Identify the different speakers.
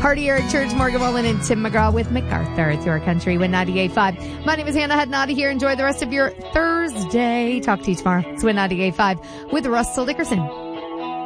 Speaker 1: Hardy Eric Church, Morgan Wallen, and Tim McGraw with MacArthur. It's Your Country, Win 98.5. My name is Hannah Hadnadi here. Enjoy the rest of your Thursday. Talk to you tomorrow. It's Win 98.5 with Russell Dickerson.